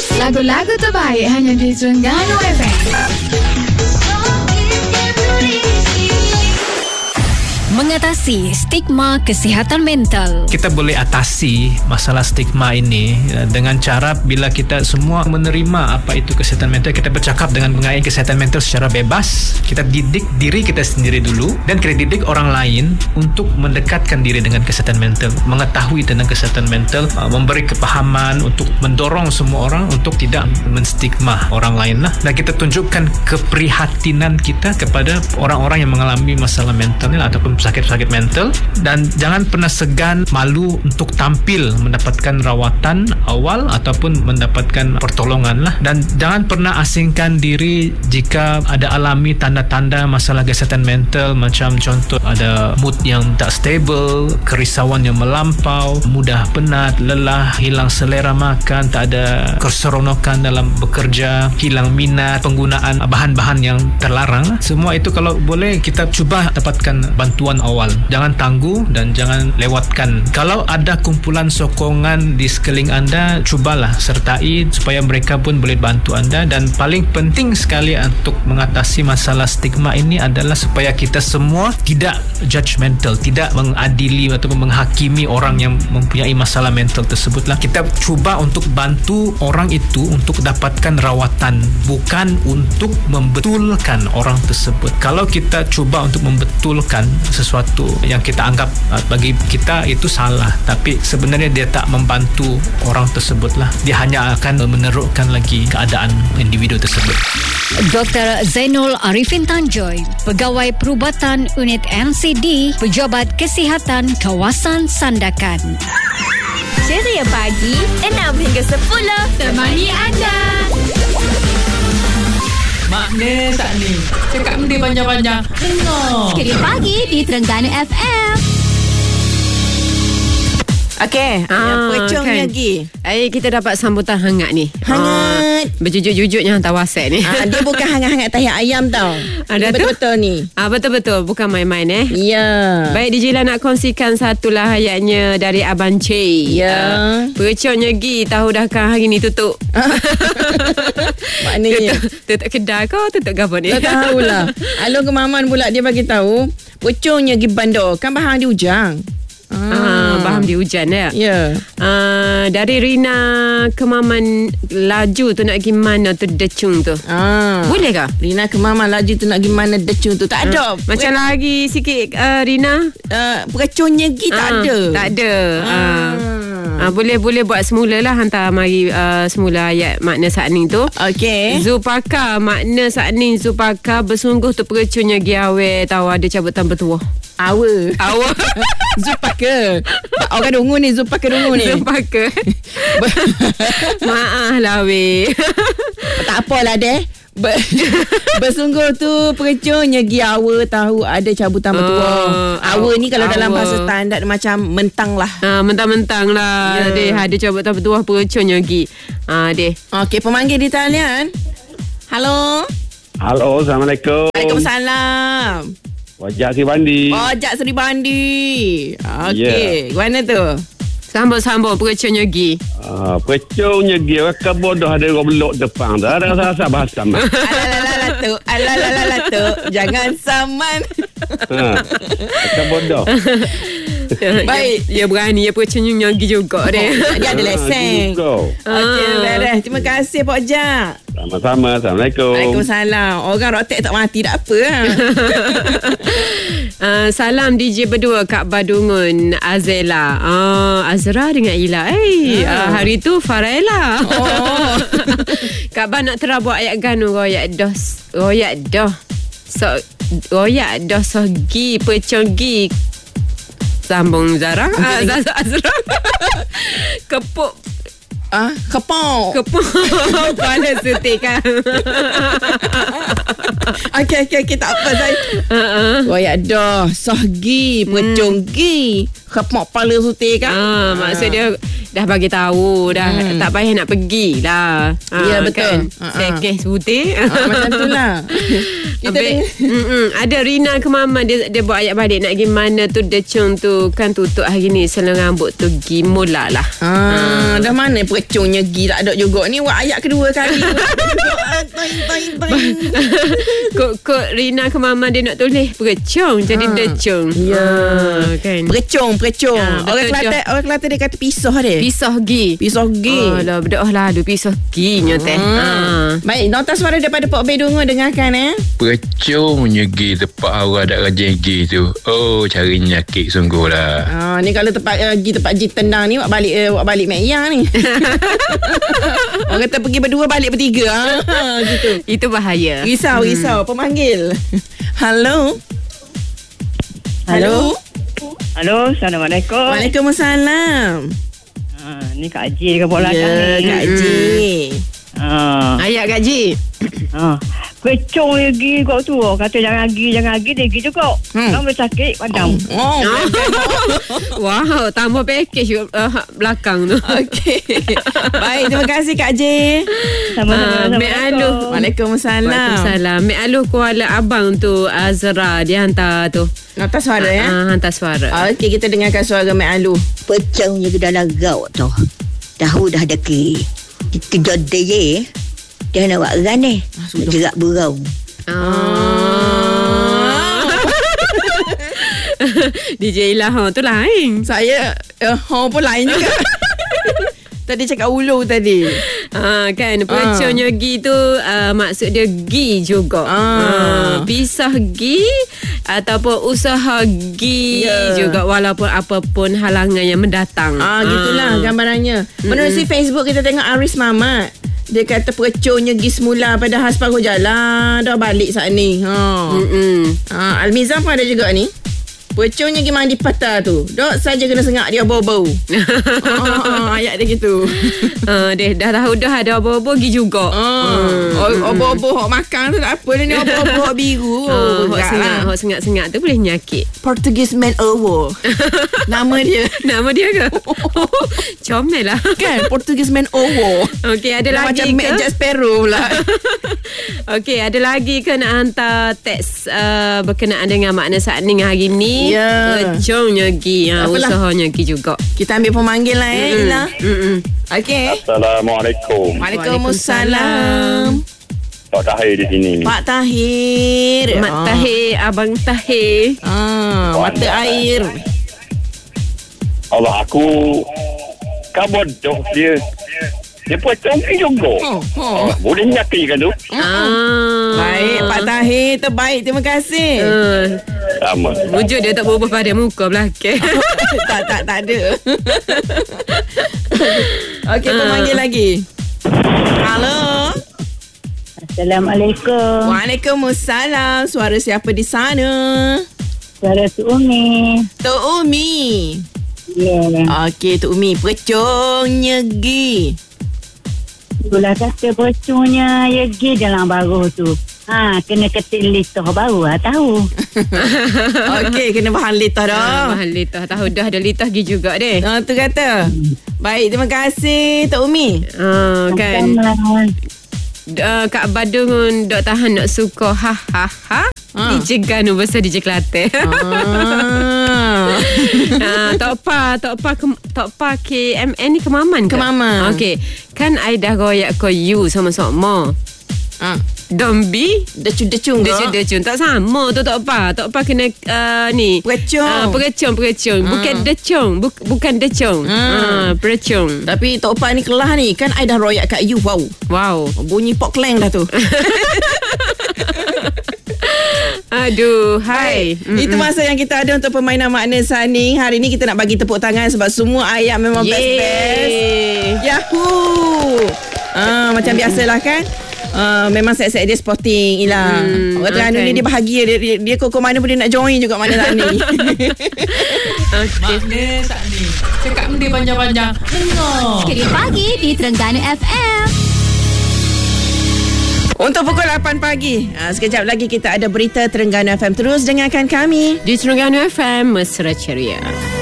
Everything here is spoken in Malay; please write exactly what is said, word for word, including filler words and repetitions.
Lagu-lagu terbaik hanya di Terengganu F M. Mengatasi stigma kesihatan mental. Kita boleh atasi masalah stigma ini dengan cara bila kita semua menerima apa itu kesihatan mental, kita bercakap dengan mengenai kesihatan mental secara bebas. Kita didik diri kita sendiri dulu dan kita didik orang lain untuk mendekatkan diri dengan kesihatan mental, mengetahui tentang kesihatan mental, memberi kepahaman untuk mendorong semua orang untuk tidak menstigma orang lain lah. Dan kita tunjukkan keprihatinan kita kepada orang-orang yang mengalami masalah mental ni ataupun sakit-sakit mental, dan jangan pernah segan malu untuk tampil mendapatkan rawatan awal ataupun mendapatkan pertolongan lah. Dan jangan pernah asingkan diri jika ada alami tanda-tanda masalah kesihatan mental, macam contoh ada mood yang tak stable, kerisauan yang melampau, mudah penat, lelah, hilang selera makan, tak ada keseronokan dalam bekerja, hilang minat, penggunaan bahan-bahan yang terlarang. Semua itu kalau boleh kita cuba dapatkan bantuan awal. Jangan tangguh dan jangan lewatkan. Kalau ada kumpulan sokongan di sekeliling anda, cubalah sertai supaya mereka pun boleh bantu anda. Dan paling penting sekali untuk mengatasi masalah stigma ini adalah supaya kita semua tidak judgmental, tidak mengadili atau menghakimi orang yang mempunyai masalah mental tersebutlah. Kita cuba untuk bantu orang itu untuk dapatkan rawatan, bukan untuk membetulkan orang tersebut. Kalau kita cuba untuk membetulkan sesuatu yang kita anggap bagi kita itu salah, tapi sebenarnya dia tak membantu orang tersebut lah. Dia hanya akan menerukkan lagi keadaan individu tersebut. Doktor Zainul Arifin Tanjoy, Pegawai Perubatan Unit M C D, Pejabat Kesihatan Kawasan Sandakan. Ceria pagi, enam hingga sepuluh. Temani anda. Makna tak ni cakap benda panjang-panjang. Dengar Ceria pagi di Terengganu F M. Okey, Ah, pecungnya kan. Gi. Eh, kita dapat sambutan hangat ni. Hangat. Ah, berjujuk-jujuknya hantar WhatsApp ni. Ah, dia bukan hangat-hangat tahi ayam tau. Ada tu? Betul-betul ni. Ah, betul-betul, bukan main-main eh. Ya. Baik, D J Lah nak kongsikan satulah ayatnya dari Abang Cik. Ya. Uh, Percoknya Gi, tahu dah kan hari ni tutup. Maknanya tutup, tutup kedai kau, tutup apa ni? tak tahulah. Alung Kemaman pula dia bagi tahu, pecungnya gi bandar kan bahang di ujang. Ah, faham dia hujan ya. Ya. Ah, dari Rina Kemaman, laju tu nak pergi mana tu decung tu? Ah. Boleh ke? Rina Kemaman laju tu nak gimana decung tu? Tak ada. Macam lagi sikit uh, Rina. Uh, Pecungnya gi tak Ah, ada. Tak ada. Ah. Ah. Ah, boleh boleh buat semula lah, hantar mari uh, semula ayat makna sakning tu. Okey. Zupaka, makna sakning Zupaka, bersungguh tu perecunya giawe, tahu ada cabutan bertuah. Awa. Awa. Zupaka. Orang dungu ni, Zupaka dungu ni. Zupaka. Maaf lah weh. Tak apalah deh. Ber, bersungguh tu perecunya gi awa tahu ada cabutan bertuah. Oh, Awa ni kalau awa. dalam bahasa standard macam mentang lah. Ah, mentang-mentang lah. Ya. Deh, ada cabutan bertuah perecunya gi. Ah, deh. Okey, pemanggil di talian. Halo. Halo, Assalamualaikum. Waalaikumsalam. Wajak Sri Bandi. Ojak Seri Bandi. Okey, Ya. mana tu? Sambung-sambung perecunya gi. Uh, Pecungnya dia orang bodoh ada orang belok depan dah. Ada rasa-rasa bahasa mah. Alalala tu, alalala tu. Jangan saman. Ha. Macam bodoh. Baik. Ya, berani ya perecunya gi juga deh. Dia ada lesen. Okey, beres. Terima kasih Pak Ojak. Sama-sama. Assalamualaikum. Waalaikumsalam. Orang rotek tak mati tak apa lah. Uh, salam D J berdua, Kak Badungun, Azela, uh, Azra dengan Ila. Eh, uh, hari tu Farela. Oh. Kak Ba nak terabuk ayat ganu royak dos. Royak doh. So royak doh sogi pecogi. Sambung Zara. Uh, Azra. Azra. Kepuk Ah, kepok. kepuk kepala sutik kan. Okey, okey, okey. Tak apa, saya. Uh-uh. Royak dah. Sohgi. Pecunggi. Kepok kepala sutik kan. Ah, maksud dia dah bagi tahu dah hmm. tak payah nak pergi lah. Ha, ya betul. Kan? Sekeh sebutir. Ha, macam tu lah. Kita Habis, ada Rina ke mama dia dia buat ayat balik nak pergi mana tu decung tu kan tutup hari ni seleng rambut tu gi mula lah. Ah, hmm. dah mana perecungnya gi tak ada juga ni buat ayat kedua kali. Kok kok Rina ke mama dia nak tulis perecung jadi ha. decung. Ya ha, kan. Perecung perecung. Ha, orang Kelantan orang Kelantan dia kata pisah dia. Pisah gi. Pisah gi. Oh lah berdoa lah ada pisah gi nya teh. Hmm. Ha. Baik, nota suara daripada Pak Bedungo dengarkan eh. Perecung nyegi tempat awak ada rajin gi tu. Oh, cari nyakit sungguh lah. Ah, ni kalau tempat uh, gi tempat ji tendang ni, buat balik uh, buat balik Mek Yang ni. Orang kata pergi berdua balik bertiga. Ah, gitu. Itu bahaya. Risau, hmm. risau. Pemanggil. Halo. Halo. Halo, Assalamualaikum. Waalaikumsalam. Ha, ni Kak Haji ke bola ya, ni? Kak Haji. Ha. Ayat Kak Haji. Ha. Pecong lagi kau tu. Kata jangan pergi, jangan pergi, dia pergi juga. Hmm. Kan boleh sakit padam. Oh. oh. Wow, tambah package uh, belakang tu. Okey. Baik, terima kasih Kak J. Uh, Sama-sama. Mek Aluh. Waalaikumsalam. Waalaikumsalam. Mek Aluh Kuala Abang tu Azra dia hantar tu. Hantar suara ya? Uh, hantar suara. Okey, kita dengarkan suara Mek Aluh. Pecongnya ke dalam gaut tu. Tahu dah deki. Kita jodoh dia nak buat ran ni. Ah, jerak berau. Ah. D J Ilah tu lain. Saya uh, oh pun lain juga. Tadi cakap ulu tadi. Ah kan pelecongnya ah. gi tu uh, maksud dia gi juga. Ah. Ah, pisah gi ataupun usaha gi yeah. juga walaupun apapun halangan yang mendatang. Ah gitulah ah. gambarannya. Menurut si Facebook kita tengok Aris Mamat. Dia kata perecongnya pergi semula padahal separuh jalan dah balik saat ni. Ha. Ha, Almizan pun ada juga ni. Perecongnya pergi mandi patah tu. Dok saja kena sengak dia bau-bau. oh, ayat dia gitu. Uh, dia dah tahu dah ada bau-bau pergi juga. Oh, bau-bau hok makan tu tak apa ni bau-bau hok biru. Oh, hok sengak, hok sengak-sengak tu boleh nyakit. Portuguese man over. Nama dia. Nama dia ke? Comel lah. Kan Portuguese man over. Okey, ada lagi macam ke? Jack Sparrow pula. Okey, ada lagi ke nak hantar teks uh, berkenaan dengan makna saat ni hari ni? Ya. Pelecongnya gi, ha, usahanya gi juga. Kita ambil pemanggil lah eh, mm-hmm. Ila. Mm-hmm. Okey. Assalamualaikum. Waalaikumsalam. Pak Tahir di sini. Pak Tahir. Mak ah. Tahir, Abang Tahir. Ah, mata air. Allah aku kabodoh dia. Dia pun congki juga. Oh, oh. Oh, boleh nyakit kan tu? Ah. Baik, Pak Tahir. Terbaik. Terima kasih. Uh. Sama. Wujud dia tak berubah pada muka belakang. tak, tak, tak ada. Okey, uh. pemanggil lagi. Halo. Assalamualaikum. Waalaikumsalam. Suara siapa di sana? Suara Tu Umi. Tu Umi. Ya. Yeah. Okey, Tu Umi. Perecongnya gi. Itulah kata perecongnya ya gi dalam baru tu. Ha, kena ketik litah baru lah tahu. Okey, kena bahan litah dah. Ha, bahan litah. Tahu dah ada litah gi juga deh. Ha, tu kata. Baik, terima kasih Tok Umi. Ha, kan. Uh, Kak Badung dok tahan nak suka ha ha ha. Ha. D J Ganu besar D J Kelantan. Ah. ah, Tok Pa, Tok Pa, Tok Pa K M N ni kemaman ke? Kemaman. Okey. Kan I dah royak ko you sama-sama. Ah. Dombi decung-decung decung-decung tak sama tu Tok Pa. Tok Pa kena uh, ni perecong. Uh, perecong perecong ah. bukan decung, Buk, bukan decung. Ah, perecong. Tapi Tok Pa ni kelah ni kan I dah royak kat you. Wow. Wow. Bunyi pok clang dah tu. Aduh, hai. Mm-mm. Itu masa yang kita ada untuk permainan makna sani. Hari ni kita nak bagi tepuk tangan sebab semua ayat memang Yeay. best-best. Yahoo. Ah, macam biasalah kan. Uh, memang set-set dia sporting Ila. Hmm, orang Terengganu okay. ni dia bahagia. Dia, dia, dia kok mana pun dia nak join juga makna saat ni. Okay. Makna saat ni cakap benda panjang-panjang. Dengar Sekali pagi di Terengganu F M. Untuk pukul lapan pagi. uh, Sekejap lagi kita ada berita Terengganu F M. Terus dengarkan kami di Terengganu F M. Mesra Ceria.